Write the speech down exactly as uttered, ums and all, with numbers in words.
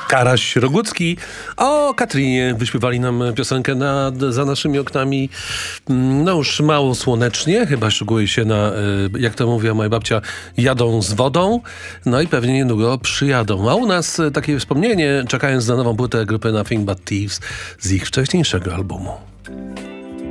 Karaś Rogucki. O Katrinie wyśpiewali nam piosenkę nad, za naszymi oknami. No już mało słonecznie, chyba szykuje się na, jak to mówiła moja babcia, jadą z wodą. No i pewnie niedługo przyjadą. A u nas takie wspomnienie, czekając na nową płytę grupy Nothing But Thieves z ich wcześniejszego albumu.